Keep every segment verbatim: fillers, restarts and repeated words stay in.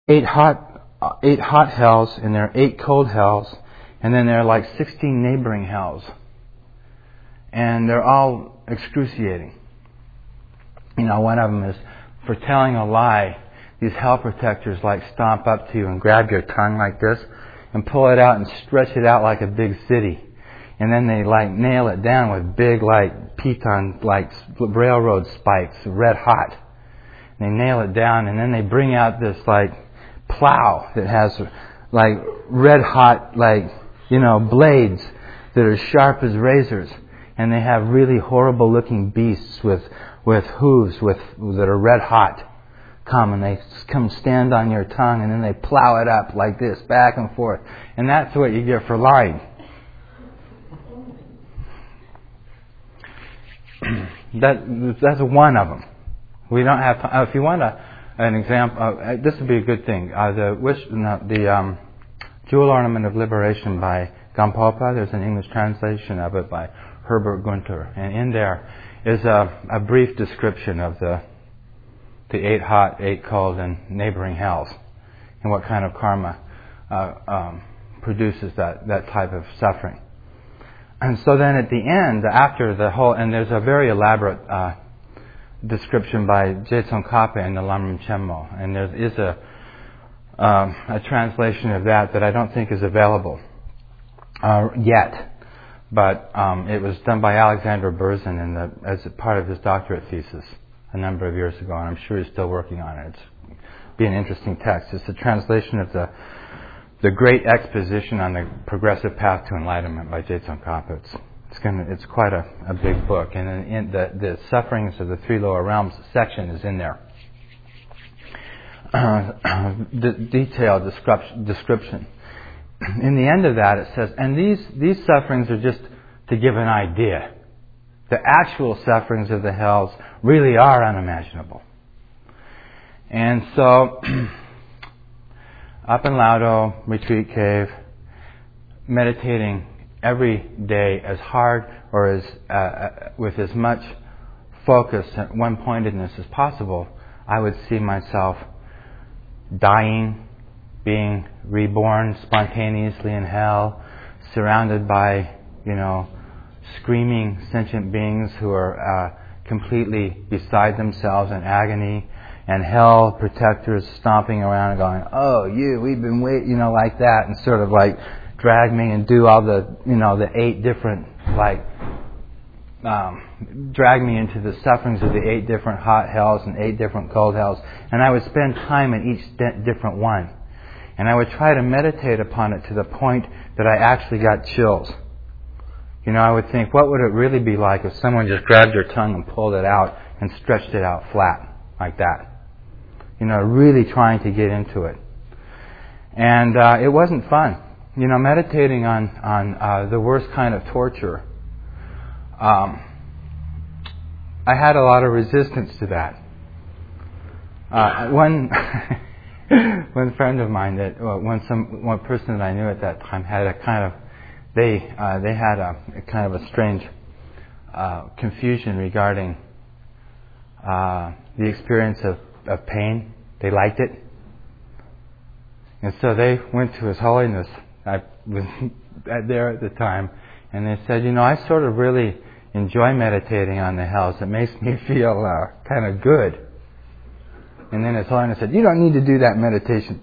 eight hot, uh, eight hot hells, and there are eight cold hells, and then there are like sixteen neighboring hells, and they're all excruciating. You know, one of them is for telling a lie. These hell protectors like stomp up to you and grab your tongue like this and pull it out and stretch it out like a big city. And then they like nail it down with big like piton, like railroad spikes, red hot. And they nail it down, and then they bring out this like plow that has like red hot, like, you know, blades that are sharp as razors. And they have really horrible looking beasts with, with hooves with, that are red hot. Come and they come stand on your tongue, and then they plow it up like this, back and forth. And that's what you get for lying. that That's one of them. We don't have time. If you want a, an example, uh, this would be a good thing. Uh, the wish, no, the um, Jewel Ornament of Liberation by Gampopa, there's an English translation of it by Herbert Gunther. And in there is a, a brief description of the the eight hot, eight cold, and neighboring hells, and what kind of karma uh, um, produces that, that type of suffering. And so then at the end, after the whole, and there's a very elaborate uh, description by Je Tsongkhapa in the Lamrim Chenmo, and there is a um, a translation of that that I don't think is available uh, yet, but um, it was done by Alexander Berzin in the, as a part of his doctorate thesis a number of years ago, and I'm sure he's still working on it. It's be an interesting text. It's a translation of the the Great Exposition on the Progressive Path to Enlightenment by Je Tsongkhapa. It's it's, gonna, it's quite a, a big book, and in, in the the sufferings of the three lower realms section is in there. Uh, d- detailed description, description. In the end of that, it says, and these these sufferings are just to give an idea. The actual sufferings of the hells really are unimaginable. And so, up in Laudo Retreat Cave, meditating every day as hard or as uh, with as much focus and one-pointedness as possible, I would see myself dying, being reborn spontaneously in hell, surrounded by, you know, screaming sentient beings who are uh, completely beside themselves in agony, and hell protectors stomping around and going, "Oh, you, we've been waiting," you know, like that, and sort of like drag me and do all the, you know, the eight different, like, um, drag me into the sufferings of the eight different hot hells and eight different cold hells, and I would spend time in each different one, and I would try to meditate upon it to the point that I actually got chills. You know, I would think, what would it really be like if someone just grabbed your tongue and pulled it out and stretched it out flat like that? You know, really trying to get into it. And uh, it wasn't fun. You know, meditating on, on uh, the worst kind of torture, um, I had a lot of resistance to that. Uh, one one friend of mine, that well, one some one person that I knew at that time had a kind of They uh, they had a, a kind of a strange uh, confusion regarding uh, the experience of, of pain. They liked it, and so they went to His Holiness. I was there at the time, and they said, "You know, I sort of really enjoy meditating on the hells. It makes me feel uh, kind of good." And then His Holiness said, "You don't need to do that meditation."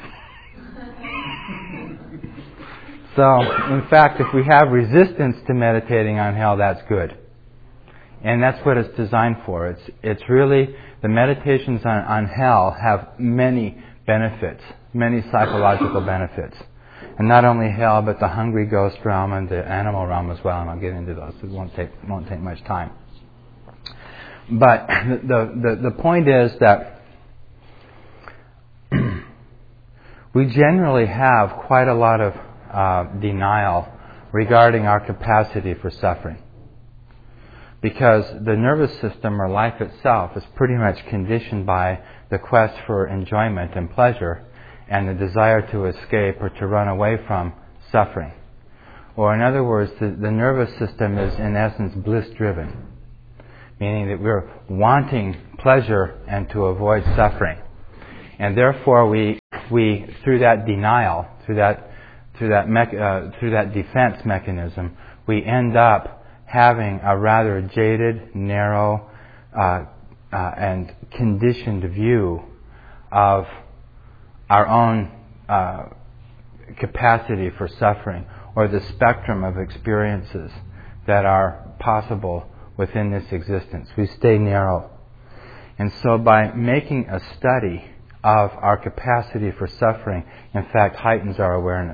So, in fact, if we have resistance to meditating on hell, that's good. And that's what it's designed for. It's it's really, the meditations on, on hell have many benefits, many psychological benefits. And not only hell, but the hungry ghost realm and the animal realm as well. And I'll get into those. It won't take, won't take much time. But the, the, the point is that we generally have quite a lot of Uh, denial regarding our capacity for suffering, because the nervous system or life itself is pretty much conditioned by the quest for enjoyment and pleasure and the desire to escape or to run away from suffering. Or in other words, the, the nervous system is in essence bliss driven, meaning that we're wanting pleasure and to avoid suffering, and therefore we we, through that denial, through that, through that, mech, uh, through that defense mechanism, we end up having a rather jaded, narrow, uh, uh, and conditioned view of our own uh, capacity for suffering, or the spectrum of experiences that are possible within this existence. We stay narrow. And so by making a study of our capacity for suffering, in fact, heightens our awareness.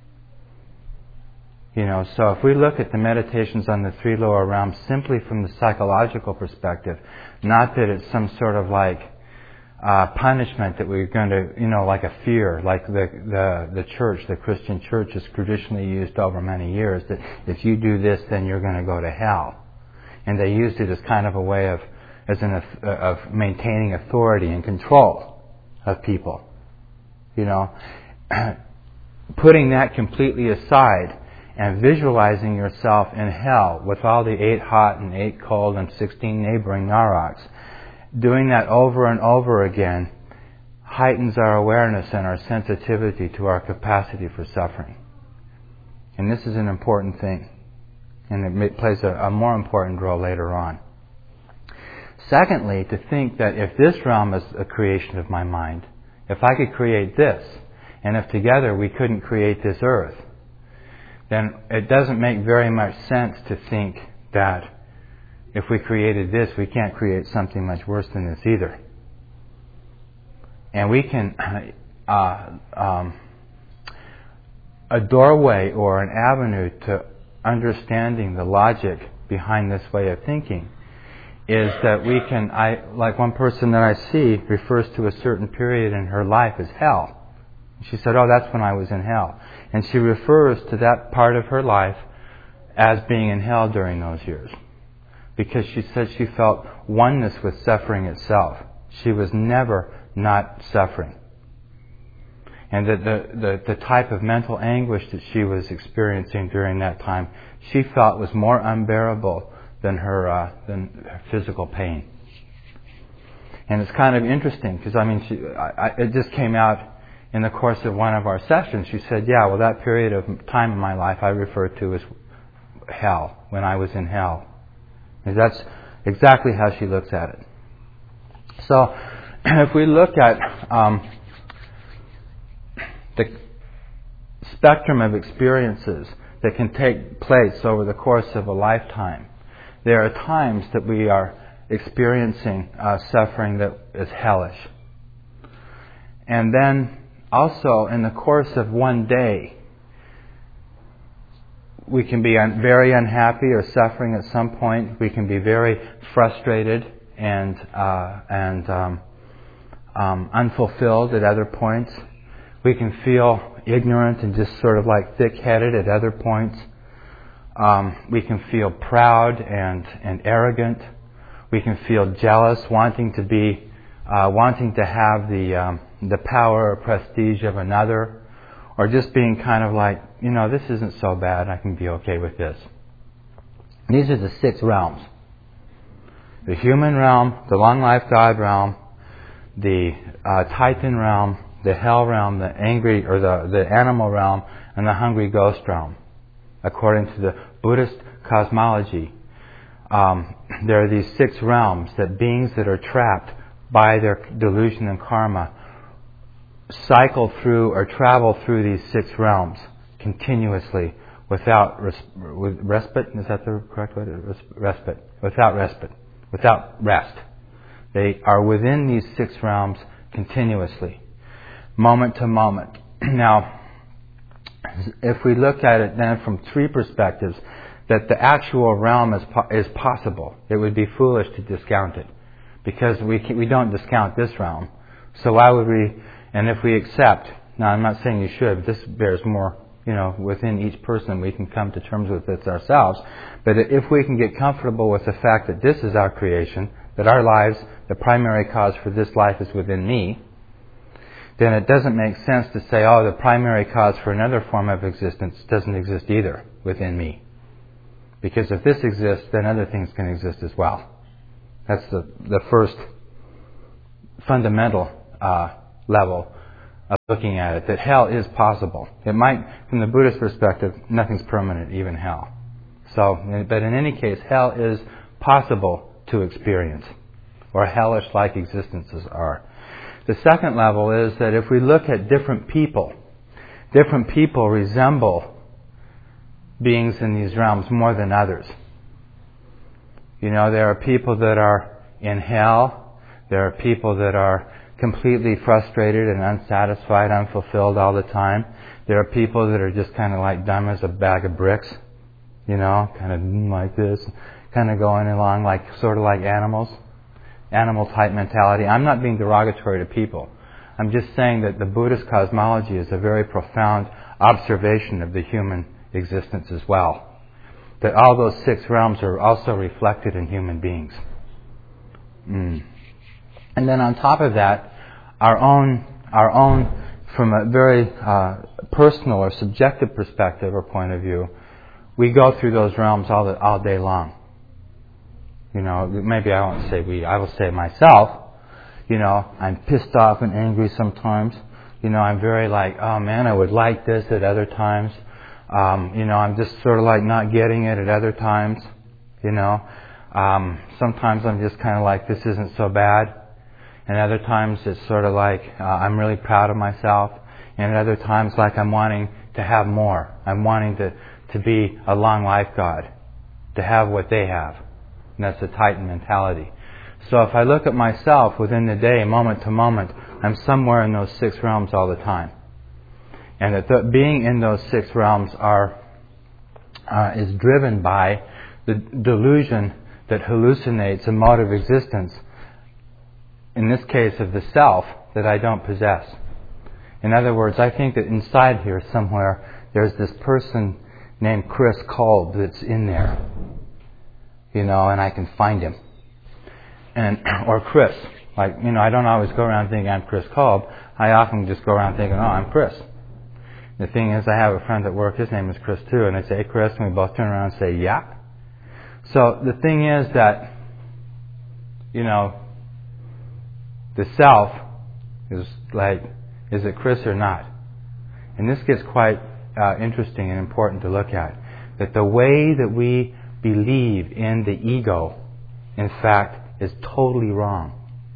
You know, so if we look at the meditations on the three lower realms simply from the psychological perspective, not that it's some sort of like uh, punishment that we're going to, you know, like a fear, like the, the the church, the Christian church has traditionally used over many years, that if you do this, then you're going to go to hell. And they used it as kind of a way of, as an of maintaining authority and control of people. You know, putting that completely aside and visualizing yourself in hell with all the eight hot and eight cold and sixteen neighboring Naraks, doing that over and over again heightens our awareness and our sensitivity to our capacity for suffering. And this is an important thing. And it plays a, a more important role later on. Secondly, to think that if this realm is a creation of my mind, if I could create this, and if together we couldn't create this earth, then it doesn't make very much sense to think that if we created this, we can't create something much worse than this either. And we can, uh, um, a doorway or an avenue to understanding the logic behind this way of thinking is that we can, I like one person that I see refers to a certain period in her life as hell. She said, oh, that's when I was in hell. And she refers to that part of her life as being in hell during those years. Because she said she felt oneness with suffering itself. She was never not suffering. And that the, the, the type of mental anguish that she was experiencing during that time, she felt was more unbearable than her, uh, than her physical pain. And it's kind of interesting, because I mean, she, I, I, it just came out in the course of one of our sessions. She said, yeah, well, that period of time in my life I refer to as hell, when I was in hell. And that's exactly how she looks at it. So, if we look at um, the spectrum of experiences that can take place over the course of a lifetime, there are times that we are experiencing uh, suffering that is hellish. And then also in the course of one day, we can be un- very unhappy or suffering at some point. We can be very frustrated and uh, and um, um, unfulfilled at other points. We can feel ignorant and just sort of like thick-headed at other points. Um, we can feel proud and, and arrogant. We can feel jealous, wanting to be, uh, wanting to have the um, the power or prestige of another, or just being kind of like, you know, this isn't so bad. I can be okay with this. These are the six realms: the human realm, the long-life God realm, the uh, Titan realm, the hell realm, the angry or the, the animal realm, and the hungry ghost realm. According to the Buddhist cosmology, um, there are these six realms that beings that are trapped by their delusion and karma cycle through or travel through these six realms continuously without res- with respite. Is that the correct word? Respite. Without respite. Without rest. They are within these six realms continuously, moment to moment. Now, if we look at it then from three perspectives, that the actual realm is po- is possible, it would be foolish to discount it, because we can, we don't discount this realm. So why would we? And if we accept, now I'm not saying you should, but this bears more, you know, within each person we can come to terms with this ourselves. But if we can get comfortable with the fact that this is our creation, that our lives, the primary cause for this life is within me, then it doesn't make sense to say, oh, the primary cause for another form of existence doesn't exist either within me. Because if this exists, then other things can exist as well. That's the, the first fundamental uh, level of looking at it, that hell is possible. It might, from the Buddhist perspective, nothing's permanent, even hell. So, but in any case, hell is possible to experience, or hellish-like existences are. The second level is that if we look at different people, different people resemble beings in these realms more than others. You know, there are people that are in hell. There are people that are completely frustrated and unsatisfied, unfulfilled all the time. There are people that are just kind of like dumb as a bag of bricks, you know, kind of like this, kind of going along like sort of like animals, animal type mentality. I'm not being derogatory to people. I'm just saying that the Buddhist cosmology is a very profound observation of the human existence as well. That all those six realms are also reflected in human beings. Mm. And then on top of that, our own, our own, from a very uh, personal or subjective perspective or point of view, we go through those realms all the, all day long. You know, maybe I won't say we, I will say myself. You know, I'm pissed off and angry sometimes. You know, I'm very like, oh man, I would like this at other times. Um, you know, I'm just sort of like not getting it at other times. You know, um, sometimes I'm just kind of like, this isn't so bad. And other times it's sort of like, uh, I'm really proud of myself. And at other times, like I'm wanting to have more. I'm wanting to, to be a long life God, to have what they have. And that's the Titan mentality. So if I look at myself within the day, moment to moment, I'm somewhere in those six realms all the time. And that the, being in those six realms are uh, is driven by the delusion that hallucinates a mode of existence, in this case of the self, that I don't possess. In other words, I think that inside here somewhere there's this person named Chris Kolb that's in there. You know, and I can find him. And or Chris. Like, you know, I don't always go around thinking I'm Chris Kolb. I often just go around thinking, oh, I'm Chris. The thing is, I have a friend at work, his name is Chris too, and I say, hey Chris, and we both turn around and say, yeah. So the thing is that, you know, the self is like, is it Chris or not? And this gets quite uh, interesting and important to look at. That the way that we believe in the ego, in fact, is totally wrong.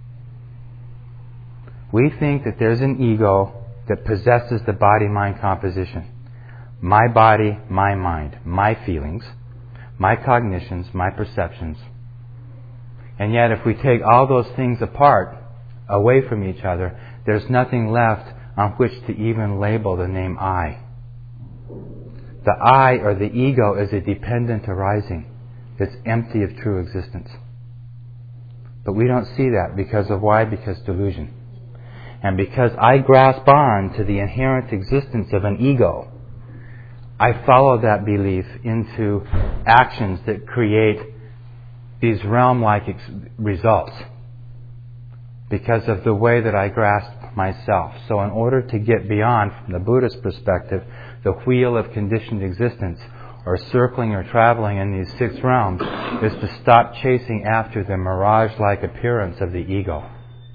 We think that there's an ego that possesses the body-mind composition. My body, my mind, my feelings, my cognitions, my perceptions. And yet if we take all those things apart, away from each other, there's nothing left on which to even label the name I. The I, or the ego, is a dependent arising that's empty of true existence. But we don't see that because of why? Because delusion. And because I grasp on to the inherent existence of an ego, I follow that belief into actions that create these realm-like ex- results because of the way that I grasp myself. So in order to get beyond, from the Buddhist perspective, the wheel of conditioned existence, or circling or traveling in these six realms, is to stop chasing after the mirage-like appearance of the ego.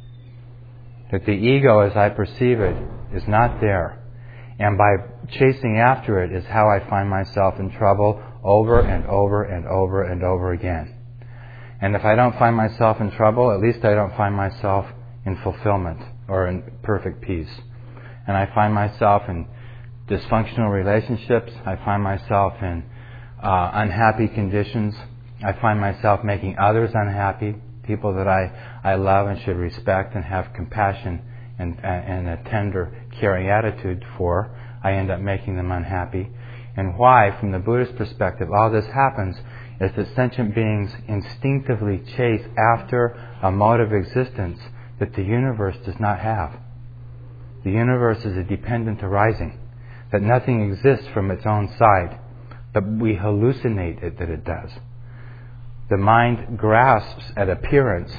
That the ego, as I perceive it, is not there. And by chasing after it is how I find myself in trouble over and over and over and over again. And if I don't find myself in trouble, at least I don't find myself in fulfillment or in perfect peace. And I find myself in dysfunctional relationships. I find myself in uh, unhappy conditions. I find myself making others unhappy, people that I, I love and should respect and have compassion and, and a tender, caring attitude for. I end up making them unhappy. And why, from the Buddhist perspective, all this happens is that sentient beings instinctively chase after a mode of existence that the universe does not have. The universe is a dependent arising, that nothing exists from its own side, but we hallucinate it that it does. The mind grasps at appearance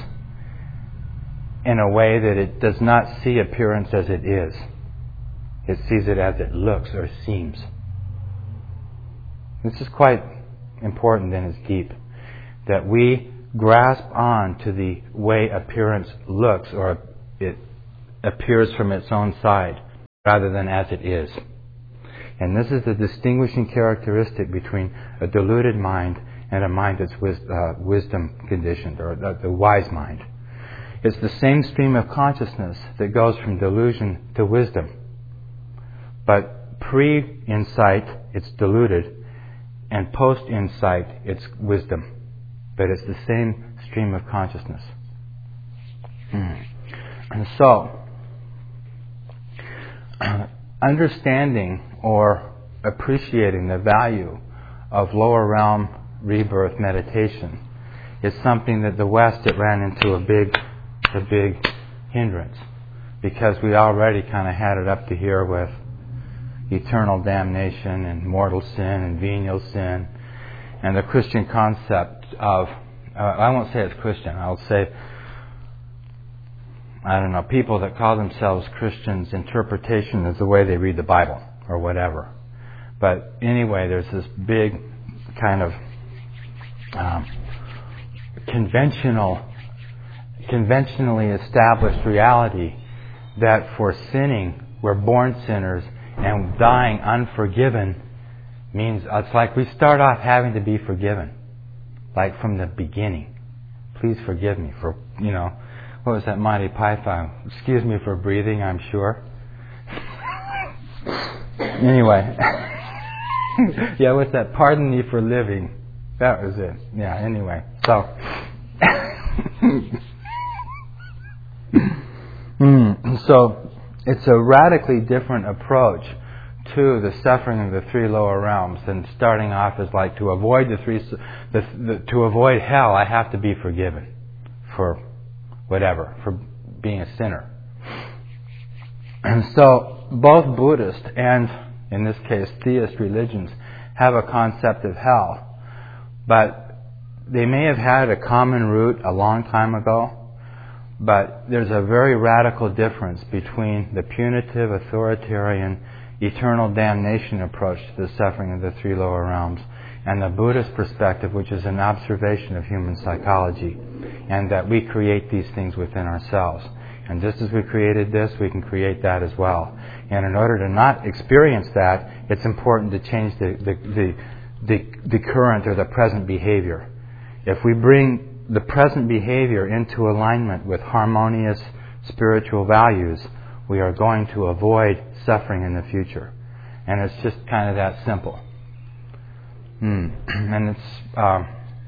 in a way that it does not see appearance as it is. It sees it as it looks or seems. This is quite important and is deep. That we grasp on to the way appearance looks, or it appears from its own side, rather than as it is. And this is the distinguishing characteristic between a deluded mind and a mind that's wis- uh, wisdom conditioned, or the, the wise mind. It's the same stream of consciousness that goes from delusion to wisdom. But pre-insight, it's deluded, and post-insight, it's wisdom. But it's the same stream of consciousness. Mm. And so, uh, understanding or appreciating the value of lower realm rebirth meditation is something that the West it ran into a big, a big hindrance, because we already kind of had it up to here with eternal damnation and mortal sin and venial sin, and the Christian concept of, uh, I won't say it's Christian, I'll say, I don't know, people that call themselves Christians, interpretation is the way they read the Bible, or whatever. But anyway, there's this big kind of um, conventional, conventionally established reality that for sinning, we're born sinners, and dying unforgiven means it's like we start off having to be forgiven, like from the beginning. Please forgive me for, you know, what was that Monty Python? Excuse me for breathing, I'm sure. Anyway. Yeah, what's that? Pardon me for living. That was it. Yeah, anyway. So. mm, so, it's a radically different approach to the suffering of the three lower realms than starting off as like, to avoid the three, the, the, to avoid hell, I have to be forgiven for whatever, for being a sinner. And so, both Buddhist and, in this case, theist religions have a concept of hell, but they may have had a common root a long time ago, but there's a very radical difference between the punitive, authoritarian, eternal damnation approach to the suffering of the three lower realms and the Buddhist perspective, which is an observation of human psychology, and that we create these things within ourselves. And just as we created this, we can create that as well. And in order to not experience that, it's important to change the, the, the, the, the current or the present behavior. If we bring the present behavior into alignment with harmonious spiritual values, we are going to avoid suffering in the future. And it's just kind of that simple. Mm. And it's uh,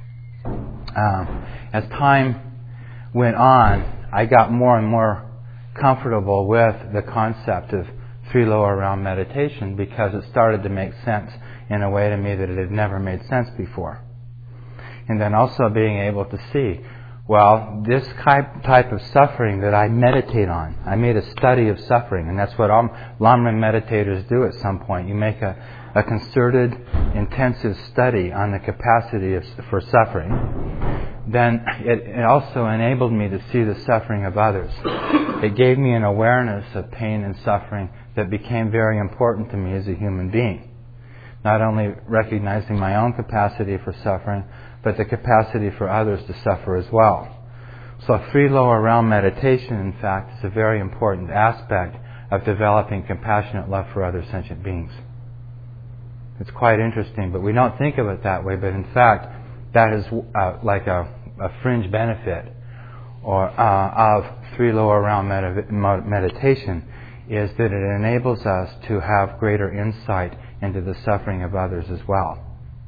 uh, as time went on, I got more and more comfortable with the concept of three lower realm meditation, because it started to make sense in a way to me that it had never made sense before. And then also being able to see, well, this type of suffering that I meditate on, I made a study of suffering, and that's what all Lamrim meditators do at some point. You make a, a concerted, intensive study on the capacity of, for suffering. Then it, it also enabled me to see the suffering of others. It gave me an awareness of pain and suffering that became very important to me as a human being. Not only recognizing my own capacity for suffering, but the capacity for others to suffer as well. So three lower realm meditation, in fact, is a very important aspect of developing compassionate love for other sentient beings. It's quite interesting, but we don't think of it that way, but in fact, that is uh, like a, a fringe benefit or uh, of three lower realm med- meditation, is that it enables us to have greater insight into the suffering of others as well.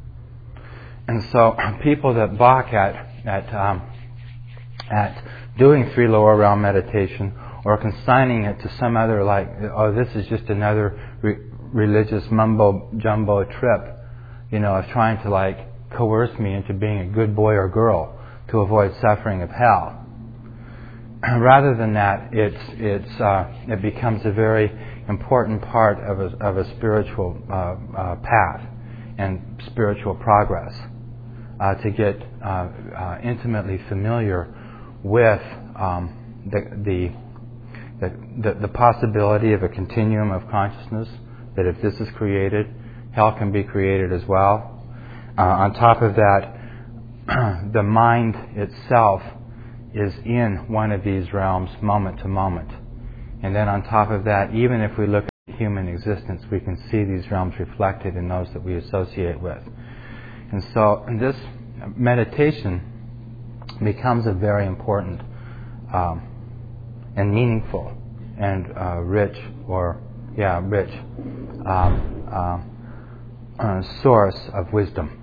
And so people that balk at at um, at doing three lower realm meditation, or consigning it to some other, like, oh, this is just another re- religious mumbo jumbo trip, you know, of trying to like coerce me into being a good boy or girl to avoid suffering of hell. Rather than that, it's it's uh, it becomes a very important part of a of a spiritual uh, uh, path and spiritual progress. Uh, to get uh, uh, intimately familiar with um, the, the, the the possibility of a continuum of consciousness, that if this is created, hell can be created as well. Uh, on top of that, the mind itself is in one of these realms moment to moment. And then on top of that, even if we look human existence, we can see these realms reflected in those that we associate with. And so this meditation becomes a very important um, and meaningful and uh, rich, or yeah, rich um, uh, uh, source of wisdom.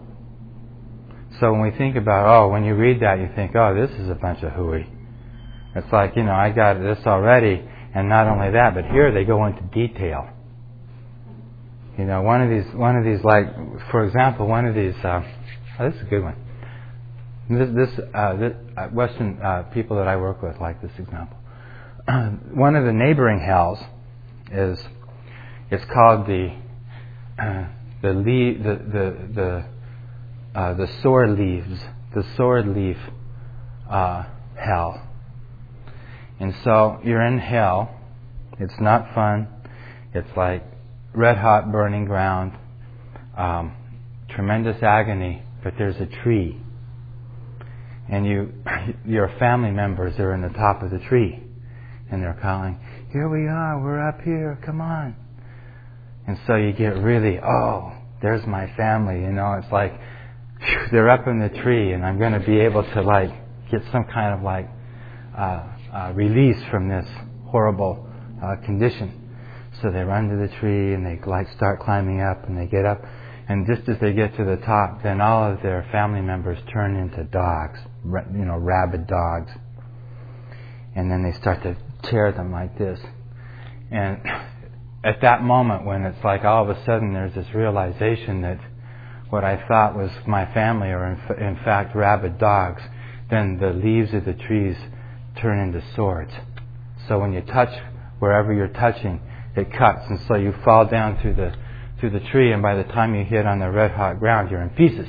So when we think about, oh, when you read that, you think, oh, this is a bunch of hooey. It's like, you know, I got this already, and not only that, but here they go into detail. You know, one of these, one of these, like, for example, one of these. Uh, oh, this is a good one. This, this, uh, this uh, Western uh, people that I work with like this example. One of the neighboring hells is, it's called the uh, the, le- the the the uh, the sword leaves, the sword leaf uh, hell. And so you're in hell. It's not fun. It's like red hot burning ground, um, tremendous agony. But there's a tree, and you, your family members are in the top of the tree, and they're calling, "Here we are. We're up here. Come on." And so you get really, oh, there's my family. You know, it's like phew, they're up in the tree, and I'm going to be able to like get some kind of like uh, uh, release from this horrible uh, condition. So they run to the tree, and they like start climbing up, and they get up. And just as they get to the top, then all of their family members turn into dogs, you know, rabid dogs. And then they start to tear them like this. And at that moment, when it's like all of a sudden there's this realization that what I thought was my family are in, f- in fact rabid dogs, then the leaves of the trees turn into swords. So when you touch wherever you're touching, it cuts. And so you fall down through the through the tree, and by the time you hit on the red hot ground, you're in pieces.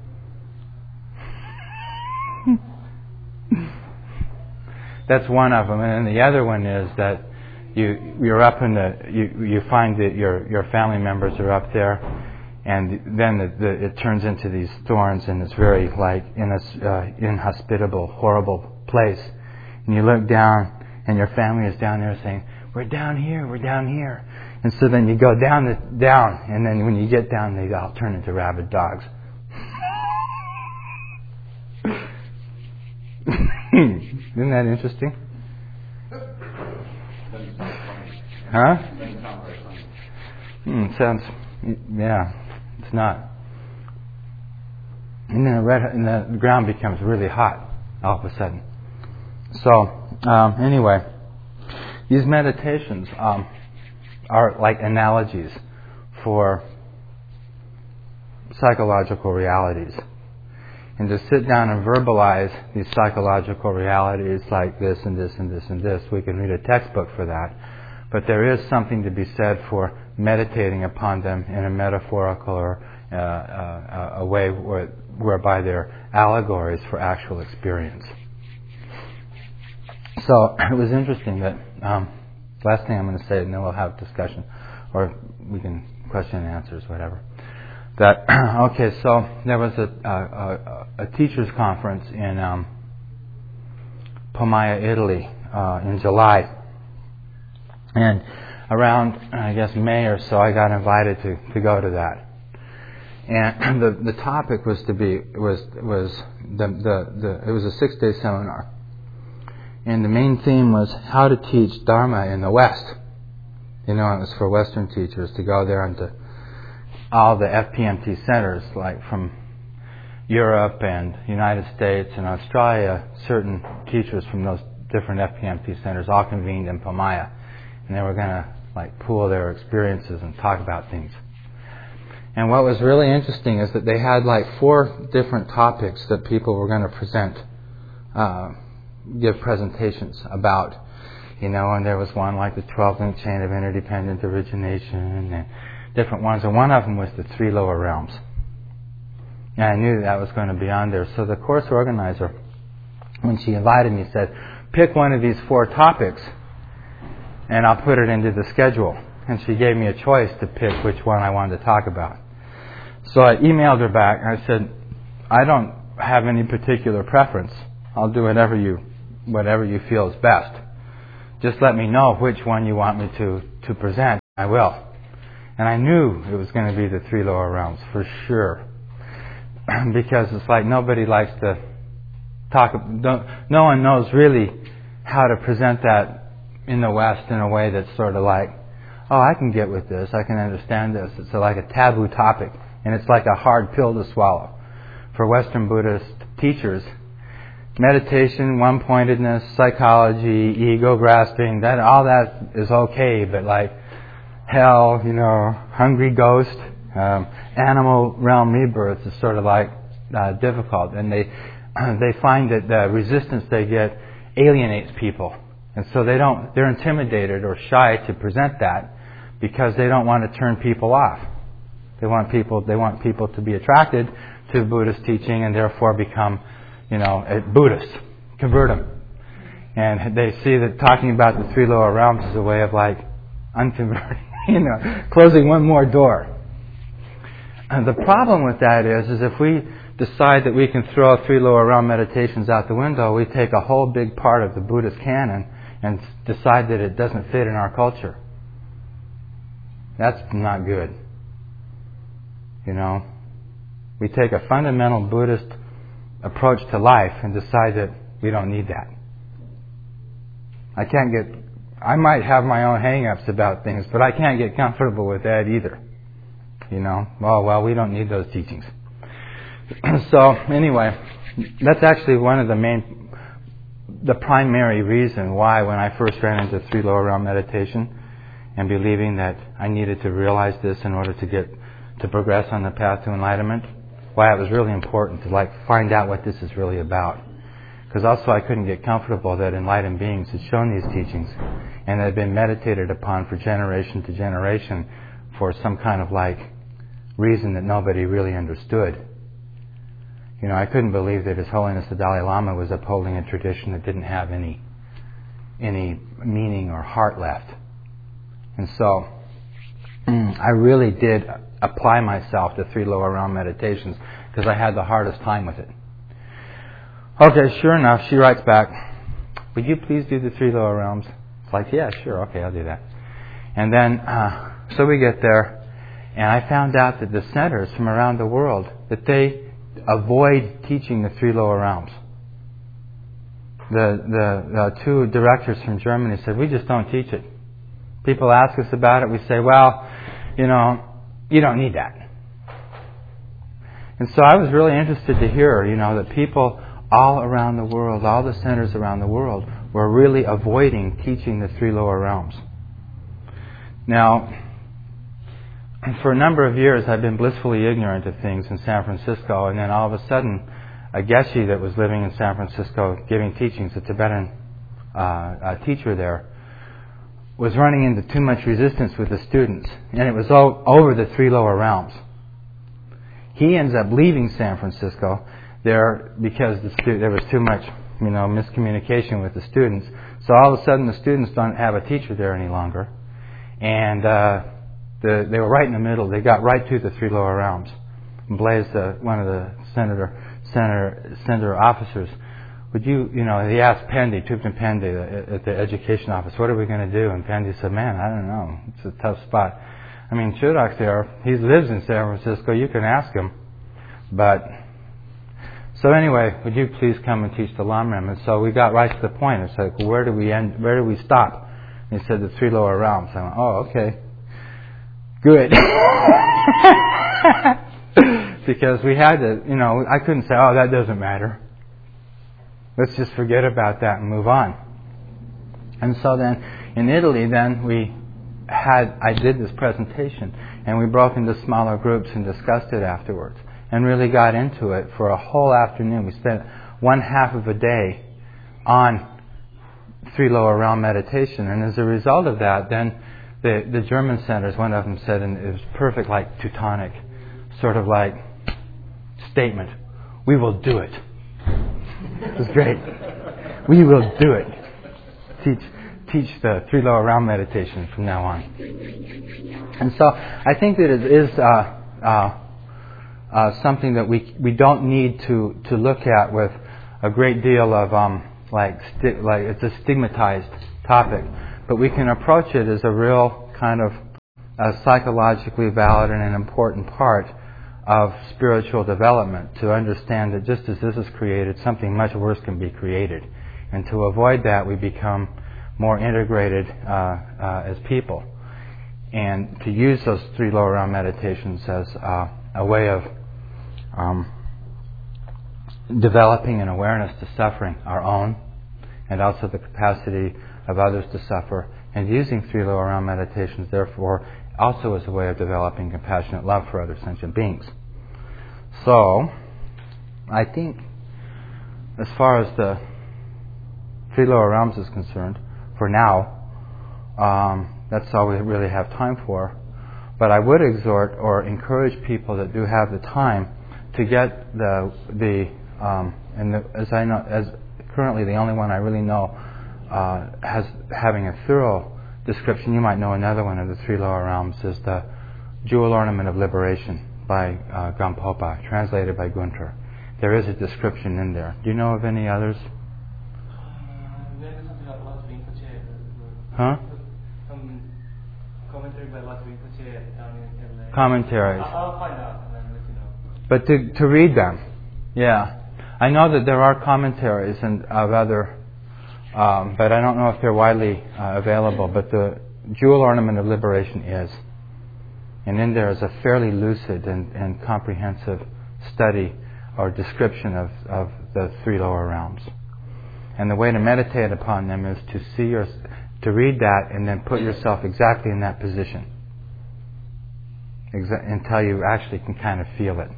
That's one of them. And then the other one is that you you're up in the you you find that your your family members are up there, and then the, the, it turns into these thorns, and it's very like in a uh, inhospitable, horrible place. And you look down, and your family is down there saying, "We're down here, we're down here." And so then you go down, the, down, and then when you get down, they all turn into rabid dogs. Isn't that interesting? Huh? Hmm, sounds, yeah, it's not. And then the, red, and the ground becomes really hot all of a sudden. So, um, anyway, these meditations um, are like analogies for psychological realities. And to sit down and verbalize these psychological realities like this and this and this and this, we can read a textbook for that. But there is something to be said for meditating upon them in a metaphorical or uh, uh, a way where, whereby they're allegories for actual experience. So it was interesting that, um, last thing I'm going to say, and then we'll have discussion, or we can question and answers, whatever. That, okay, so there was a, a, a, a teachers' conference in um, Pomaya, Italy, uh, in July. And around, I guess, May or so, I got invited to, to go to that. And the, the topic was to be, was, was the, the, the, it was a six-day seminar. And the main theme was how to teach Dharma in the West. You know, it was for Western teachers to go there and to all the F P M T centers, like from Europe and United States and Australia. Certain teachers from those different F P M T centers all convened in Pomaya, and they were going to like pool their experiences and talk about things. And what was really interesting is that they had like four different topics that people were going to present, uh, give presentations about. You know, and there was one like the twelve-link chain of interdependent origination and different ones. And one of them was the three lower realms. And I knew that was going to be on there. So the course organizer, when she invited me, said, pick one of these four topics and I'll put it into the schedule. And she gave me a choice to pick which one I wanted to talk about. So I emailed her back and I said, I don't have any particular preference. I'll do whatever you, whatever you feel is best. Just let me know which one you want me to, to present. I will. And I knew it was going to be the three lower realms for sure. Because it's like nobody likes to talk, don't, no one knows really how to present that in the West in a way that's sort of like, oh, I can get with this, I can understand this. It's like a taboo topic, and it's like a hard pill to swallow. For Western Buddhist teachers, meditation, one-pointedness, psychology, ego grasping, that all that is okay, but like hell, you know, hungry ghost, um, animal realm rebirth is sort of like uh, difficult, and they they find that the resistance they get alienates people, and so they don't they're intimidated or shy to present that because they don't want to turn people off. They want people they want people to be attracted to Buddhist teaching and therefore become, you know, Buddhists, convert them. And they see that talking about the three lower realms is a way of like unconverting, you know, closing one more door. And the problem with that is, is if we decide that we can throw three lower realm meditations out the window, we take a whole big part of the Buddhist canon and decide that it doesn't fit in our culture. That's not good. You know, we take a fundamental Buddhist approach to life and decide that we don't need that. I can't get, I might have my own hang-ups about things, but I can't get comfortable with that either. You know, well, well, we don't need those teachings. So, anyway, that's actually one of the main, the primary reason why when I first ran into three lower realm meditation and believing that I needed to realize this in order to get, to progress on the path to enlightenment, why it was really important to like find out what this is really about. Because also I couldn't get comfortable that enlightened beings had shown these teachings and had been meditated upon for generation to generation for some kind of like reason that nobody really understood. You know, I couldn't believe that His Holiness the Dalai Lama was upholding a tradition that didn't have any any meaning or heart left. And so I really did apply myself to three lower realm meditations because I had the hardest time with it. Okay, sure enough, she writes back, would you please do the three lower realms? It's like, yeah, sure, okay, I'll do that. And then, uh, so we get there, and I found out that the centers from around the world, that they avoid teaching the three lower realms. The, the, the two directors from Germany said, we just don't teach it. People ask us about it, we say, well, you know, you don't need that. And so I was really interested to hear, you know, that people all around the world, all the centers around the world, were really avoiding teaching the three lower realms. Now, for a number of years I've been blissfully ignorant of things in San Francisco, and then all of a sudden a Geshe that was living in San Francisco giving teachings, a Tibetan uh, a teacher there, was running into too much resistance with the students, and it was o- over the three lower realms. He ends up leaving San Francisco there because the stu- there was too much, you know, miscommunication with the students. So all of a sudden the students don't have a teacher there any longer, and uh, the, they were right in the middle. They got right to the three lower realms. And Blaise, uh, one of the senator senator senator officers, would you, you know, he asked Pendy, Thupten Pendy, at the education office, what are we going to do? And Pendy said, man, I don't know. It's a tough spot. I mean, Chodok's there. He lives in San Francisco. You can ask him. But, so anyway, would you please come and teach the Lamrim? And so we got right to the point. It's like, well, where do we end, where do we stop? And he said, the three lower realms. I went, oh, okay. Good. Because we had to, you know, I couldn't say, oh, that doesn't matter. Let's just forget about that and move on. And so then, in Italy, then we had, I did this presentation, and we broke into smaller groups and discussed it afterwards, and really got into it for a whole afternoon. We spent one half of a day on three lower realm meditation, and as a result of that, then the, the German centers, one of them said, and it was perfect, like Teutonic, sort of like statement, we will do it. It was great. We will do it. Teach teach the three lower realm meditation from now on. And so I think that it is uh, uh, uh, something that we we don't need to, to look at with a great deal of um, like sti- like it's a stigmatized topic, but we can approach it as a real kind of a psychologically valid and an important part of spiritual development, to understand that just as this is created, something much worse can be created. And to avoid that, we become more integrated uh, uh, as people. And to use those three lower realm meditations as uh, a way of um, developing an awareness to suffering, our own, and also the capacity of others to suffer, and using three lower realm meditations, therefore, also as a way of developing compassionate love for other sentient beings. So, I think, as far as the three lower realms is concerned, for now, um, that's all we really have time for. But I would exhort or encourage people that do have the time to get the the um, and the, as I know, as currently the only one I really know uh, has having a thorough description. You might know another one of the three lower realms is the Jewel Ornament of Liberation by uh, Gampopa, translated by Gunter. There is a description in there. Do you know of any others? Huh? Commentary by Lhasa Rinpoche down in L A. Commentaries. I'll find out and then let you know. But to to read them, yeah. I know that there are commentaries and of other, um, but I don't know if they're widely uh, available. But the Jewel Ornament of Liberation is, and in there is a fairly lucid and, and comprehensive study or description of, of the three lower realms. And the way to meditate upon them is to see your, to read that and then put yourself exactly in that position, exa- until you actually can kind of feel it.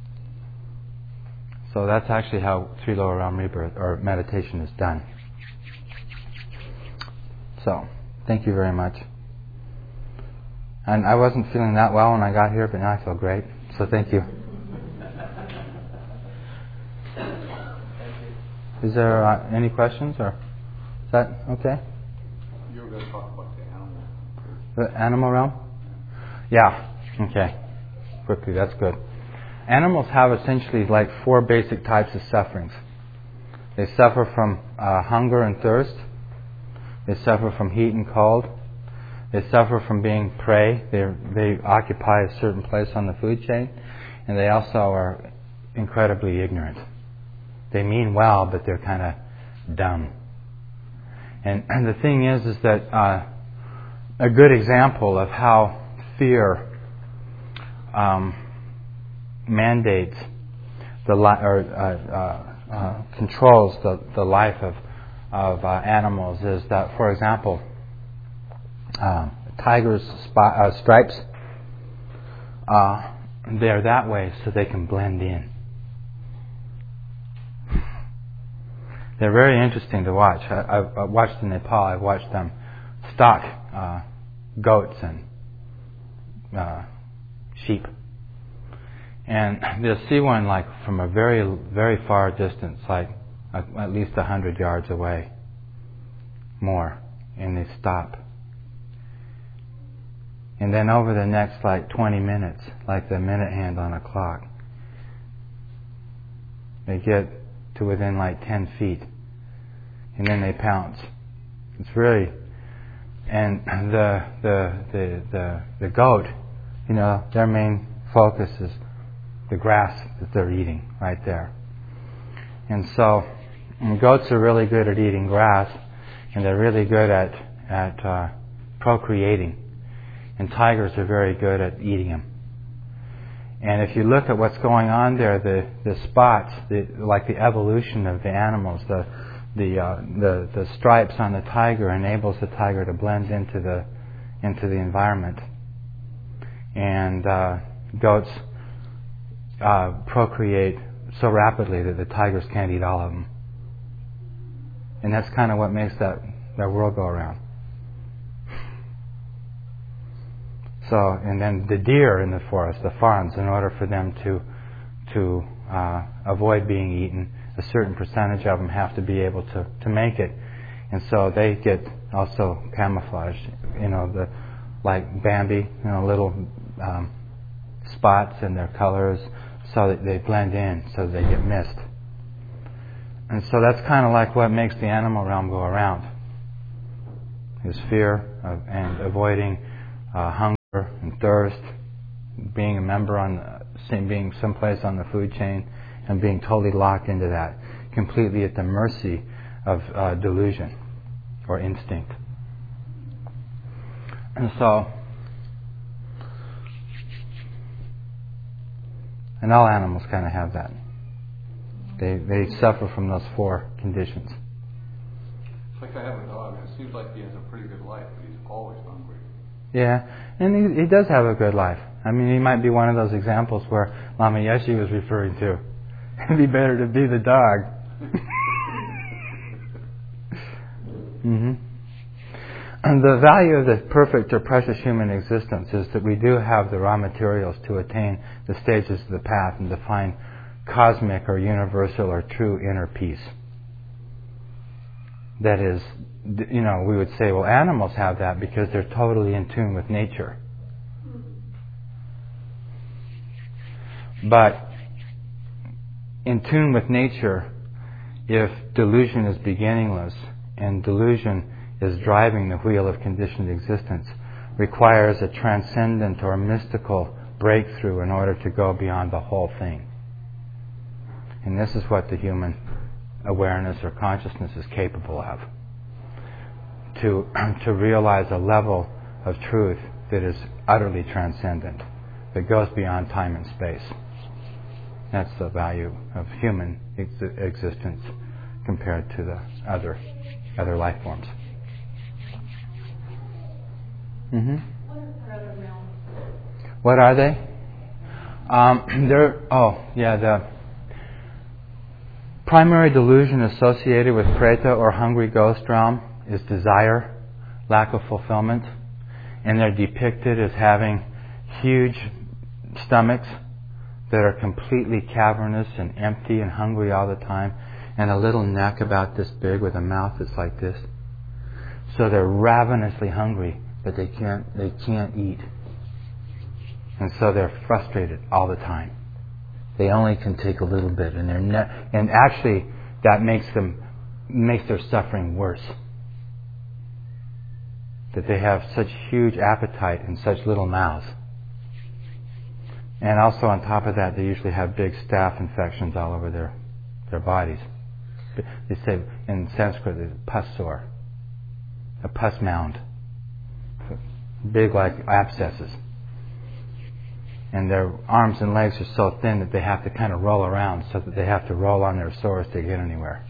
So that's actually how three lower realm rebirth or meditation is done. So, thank you very much. And I wasn't feeling that well when I got here, but now I feel great. So thank you. Is there uh, any questions, or is that okay? You were going to talk about the animal. The animal realm? Yeah. Okay. Quickly, that's good. Animals have essentially like four basic types of sufferings. They suffer from uh, hunger and thirst. They suffer from heat and cold. They suffer from being prey. They they occupy a certain place on the food chain, and they also are incredibly ignorant. They mean well, but they're kind of dumb. And, and the thing is, is that uh, a good example of how fear um, mandates the li- or uh, uh, uh, controls the, the life of of uh, animals is that, for example, um, tigers' spot, uh, stripes, uh, they're that way so they can blend in. They're very interesting to watch. I, I've, I've watched in Nepal. I've watched them stalk uh, goats and uh, sheep. And they'll see one like from a very, very far distance, like at least a hundred yards away, more, and they stop. And then over the next like twenty minutes, like the minute hand on a clock, they get to within like ten feet, and then they pounce. It's really, and the the the the, the goat, you know, their main focus is the grass that they're eating right there. And so, and goats are really good at eating grass, and they're really good at at uh, procreating. And tigers are very good at eating them. And if you look at what's going on there, the, the spots, the, like the evolution of the animals, the the, uh, the the stripes on the tiger enables the tiger to blend into the into the environment. And uh, goats uh, procreate so rapidly that the tigers can't eat all of them. And that's kind of what makes that, that world go around. So, and then the deer in the forest, the fawns, in order for them to to uh, avoid being eaten, a certain percentage of them have to be able to, to make it, and so they get also camouflaged. You know, the like Bambi, you know, little um, spots in their colors, so that they blend in, so they get missed. And so that's kind of like what makes the animal realm go around: is fear of, and avoiding uh, hunger thirst, being a member on, the, being someplace on the food chain, and being totally locked into that, completely at the mercy of uh, delusion or instinct. And so, and all animals kind of have that. They they suffer from those four conditions. It's like I have a dog, and it seems like he has a pretty good life, but he's always hungry. Yeah, and he, he does have a good life. I mean, he might be one of those examples where Lama Yeshe was referring to. It'd be better to be the dog. mm-hmm. And the value of the perfect or precious human existence is that we do have the raw materials to attain the stages of the path and to find cosmic or universal or true inner peace. That is, you know, we would say, well, animals have that because they're totally in tune with nature. But in tune with nature, if delusion is beginningless and delusion is driving the wheel of conditioned existence, requires a transcendent or mystical breakthrough in order to go beyond the whole thing. And this is what the human awareness or consciousness is capable of. To, to realize a level of truth that is utterly transcendent, that goes beyond time and space. That's the value of human ex- existence compared to the other other life forms. Mm-hmm. What are parallel realms? What are they? Um, they're oh yeah the primary delusion associated with Preta or hungry ghost realm is desire, lack of fulfillment, and they're depicted as having huge stomachs that are completely cavernous and empty and hungry all the time, and a little neck about this big with a mouth that's like this. So they're ravenously hungry, but they can't they can't eat. And so they're frustrated all the time. They only can take a little bit, and they're ne- and actually that makes them makes their suffering worse. That they have such huge appetite and such little mouths. And also on top of that, they usually have big staph infections all over their their bodies. They say in Sanskrit, there's pus sore, a pus mound, big like abscesses. And their arms and legs are so thin that they have to kind of roll around, so that they have to roll on their sores to get anywhere.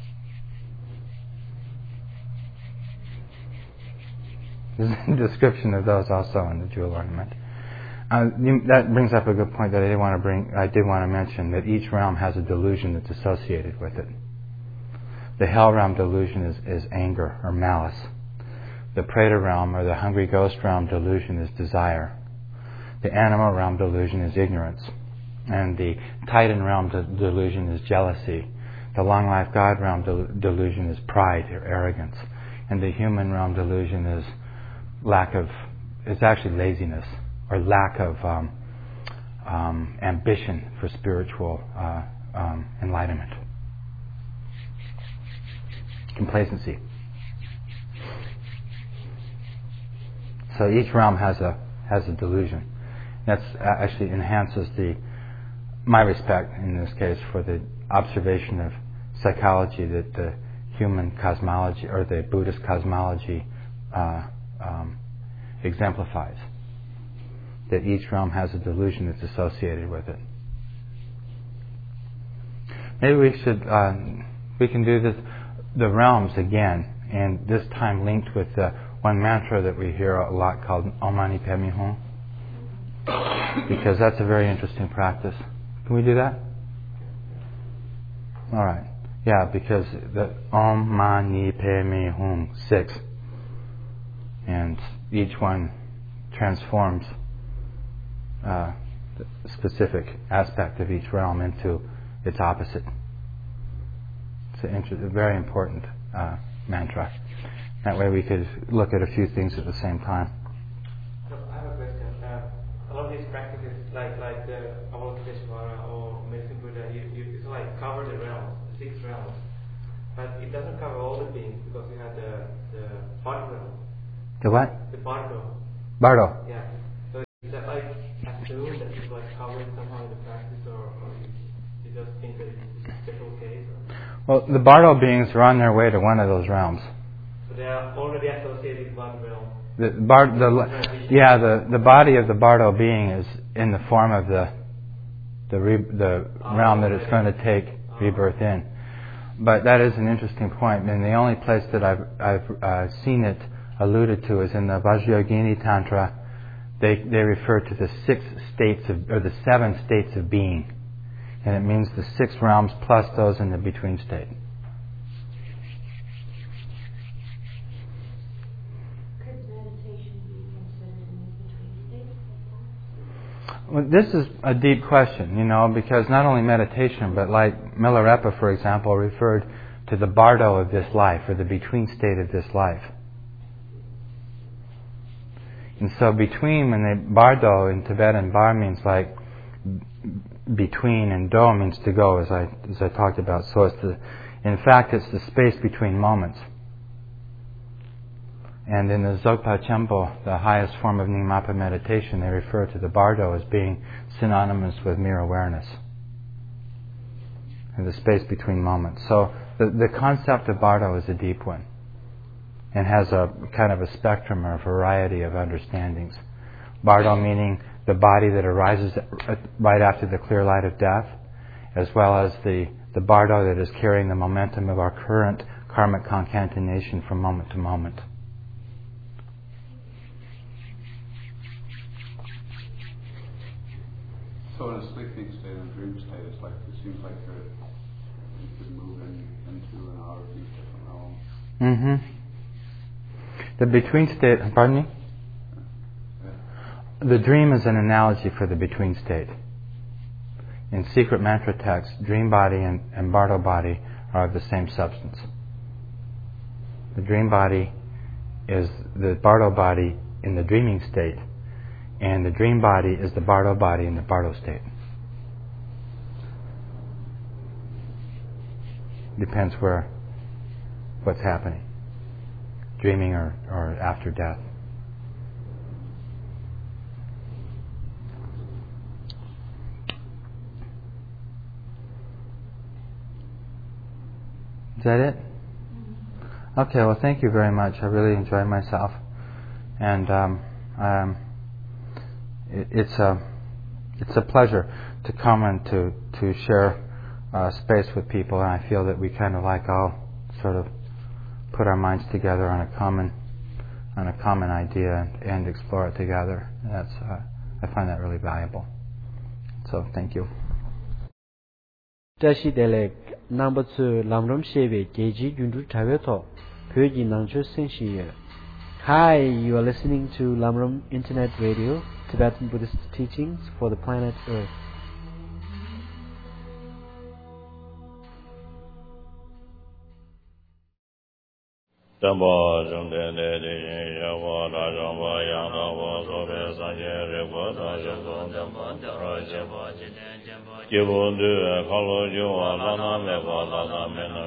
There's a description of those also in the jewel ornament. Uh, you, that brings up a good point that I did want to bring. I did want to mention that each realm has a delusion that's associated with it. The hell realm delusion is, is anger or malice. The Preta realm or the hungry ghost realm delusion is desire. The animal realm delusion is ignorance. And the Titan realm de- delusion is jealousy. The long life God realm de- delusion is pride or arrogance. And the human realm delusion is lack of, it's actually laziness or lack of um, um, ambition for spiritual uh, um, enlightenment. Complacency. So each realm has a has a delusion. That actually enhances the my respect in this case for the observation of psychology that the human cosmology or the Buddhist cosmology uh, um, exemplifies. That each realm has a delusion that's associated with it. Maybe we should uh, we can do this the realms again, and this time linked with the one mantra that we hear a lot called Om Mani Padme Hum, because that's a very interesting practice. Can we do that? All right. Yeah, because the Om Mani Padme Hum, six, and each one transforms uh, the specific aspect of each realm into its opposite. It's a, inter- a very important uh, mantra. That way we could look at a few things at the same time. So I have a question. Uh, a lot of these practices, like like the Avalokiteshvara or Medicine Buddha, you, you it's like cover the realms, the six realms, but it doesn't cover all the beings because you have the the body realm. The what? The Bardo. Bardo. Yeah. So is that like covered somehow in the practice, or, or you, you just think that it's a special case? Well, the Bardo beings are on their way to one of those realms. So they are already associated with one realm. The bar, the yeah, the, the body of the Bardo being is in the form of the the re, the oh, realm that it's going to take oh. rebirth in. But that is an interesting point, and the only place that I've I've uh, seen it alluded to is in the Vajrayogini Tantra. They they refer to the six states of, or the seven states of being, and it means the six realms plus those in the between state. Well, this is a deep question, you know, because not only meditation, but like Milarepa, for example, referred to the bardo of this life, or the between state of this life. And so between, when they, bardo in Tibetan, bar means like between, and do means to go, as I as I talked about. So it's the, in fact, it's the space between moments. And in the Dzogpa Chenpo, the highest form of Nyingmapa meditation, they refer to the bardo as being synonymous with mere awareness, and the space between moments. So the, the concept of bardo is a deep one, and has a kind of a spectrum or a variety of understandings. Bardo meaning the body that arises right after the clear light of death, as well as the, the bardo that is carrying the momentum of our current karmic concatenation from moment to moment. So in a sleeping state and dream state, it's like it seems like you could move in, into and out of these different realms. Mm-hmm. The between state, pardon me? Yeah. The dream is an analogy for the between state. In secret mantra texts, dream body and, and bardo body are of the same substance. The dream body is the bardo body in the dreaming state, and the dream body is the bardo body in the bardo state. Depends where, what's happening, dreaming or, or after death. Is that it? Okay, well, thank you very much. I really enjoyed myself. And um, um, it, it's a it's a pleasure to come and to, to share uh, space with people. And I feel that we kind of like all sort of put our minds together on a common on a common idea and, and explore it together. And that's uh, I find that really valuable. So thank you. Tashi Delek number two Lamram Shebe Geji Yundu Taveto Pyoji Nangcho Senshi. Hi, you are listening to Lamram Internet Radio, Tibetan Buddhist teachings for the planet Earth. Jamba Jumde de Yava Rajamba Yanava Sobe Sanje Revoda Jamba Jamba Jamba Jamba Jibundu Kalo Jua Lana Meva Lana Mena